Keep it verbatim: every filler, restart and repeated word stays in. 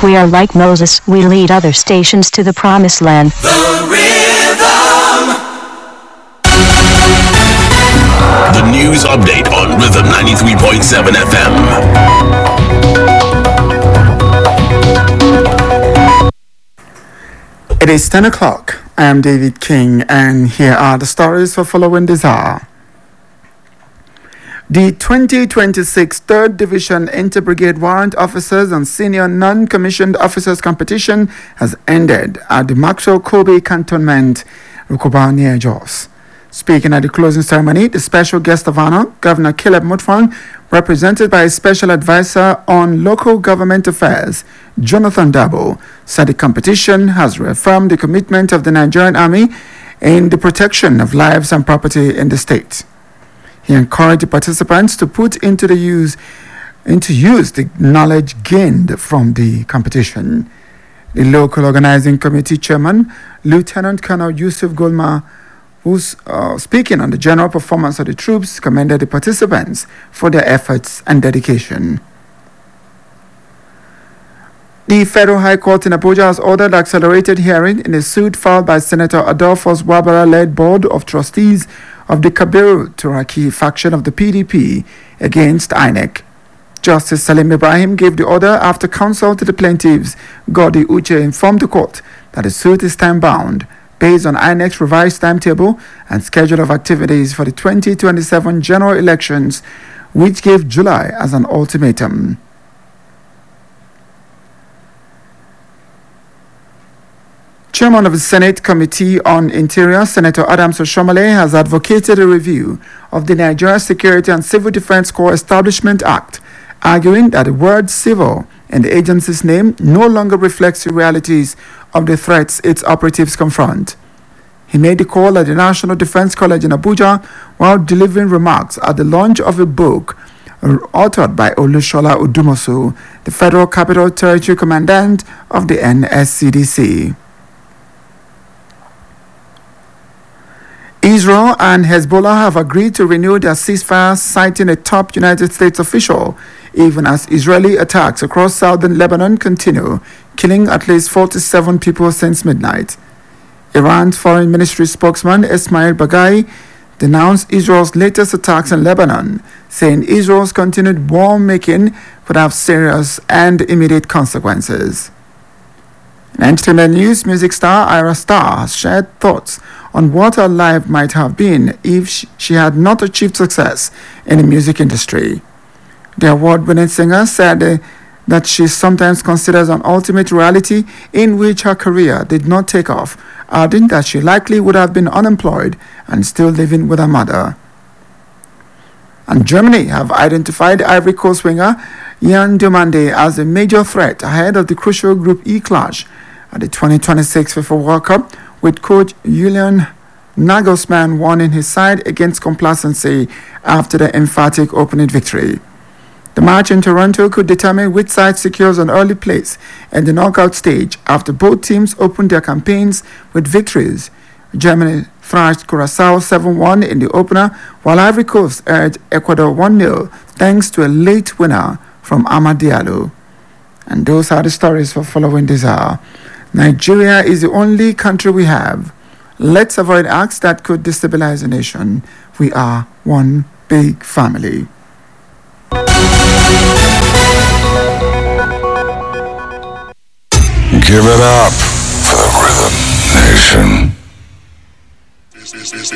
We are like Moses, we lead other stations to the promised land. The Rhythm. The news update on Rhythm ninety-three point seven F M. It is ten o'clock. I am David King, and here are the stories for following this hour. The twenty twenty-six third Division Inter-Brigade Warrant Officers and Senior Non-Commissioned Officers competition has ended at the Maxwell Kobe Cantonment, Rukuba near Jos. Speaking at the closing ceremony, the special guest of honor, Governor Caleb Mutfwang, represented by his special advisor on local government affairs, Jonathan Dabo, said the competition has reaffirmed the commitment of the Nigerian Army in the protection of lives and property in the state. He encouraged the participants to put into the use into use the knowledge gained from the competition. The local organizing committee chairman, Lieutenant Colonel Yusuf Golma, who's uh, speaking on the general performance of the troops, commended the participants for their efforts and dedication. The Federal High Court in Abuja has ordered accelerated hearing in a suit filed by Senator Adolphus Wabara-led Board of Trustees of the Kabiru Turaki faction of the P D P against I N E C. Justice Salim Ibrahim gave the order after counsel to the plaintiffs, Godi Uche, informed the court that the suit is time-bound based on I N E C's revised timetable and schedule of activities for the twenty twenty-seven general elections, which gave July as an ultimatum. Chairman of the Senate Committee on Interior, Senator Adams Oshomale, has advocated a review of the Nigeria Security and Civil Defense Corps Establishment Act, arguing that the word civil in the agency's name no longer reflects the realities of the threats its operatives confront. He made the call at the National Defense College in Abuja while delivering remarks at the launch of a book authored by Olushola Udumosu, the Federal Capital Territory Commandant of the N S C D C. Israel and Hezbollah have agreed to renew their ceasefire, citing a top United States official, even as Israeli attacks across southern Lebanon continue, killing at least forty-seven people since midnight. Iran's Foreign Ministry spokesman Ismail Baghai denounced Israel's latest attacks in Lebanon, saying Israel's continued war-making could have serious and immediate consequences. In entertainment news, music star Ira Star has shared thoughts on what her life might have been if she had not achieved success in the music industry. The award-winning singer said uh, that she sometimes considers an ultimate reality in which her career did not take off, adding that she likely would have been unemployed and still living with her mother. And Germany have identified Ivory Coast winger Yan Diomande as a major threat ahead of the crucial Group E clash at the twenty twenty-six FIFA World Cup, with coach Julian Nagelsmann warning his side against complacency after the emphatic opening victory. The match in Toronto could determine which side secures an early place in the knockout stage after both teams opened their campaigns with victories. Germany thrashed Curaçao seven one in the opener, while Ivory Coast edged Ecuador one nil thanks to a late winner from Amad Diallo. And those are the stories for following this hour. Nigeria is the only country we have. Let's avoid acts that could destabilize a nation. We are one big family. Give it up for the Rhythm Nation.